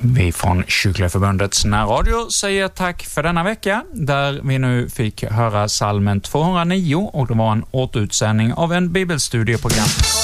Vi från Kyrkliga förbundets närradio säger tack för denna vecka, där vi nu fick höra psalmen 209 och det var en återutsändning av en bibelstudieprogram.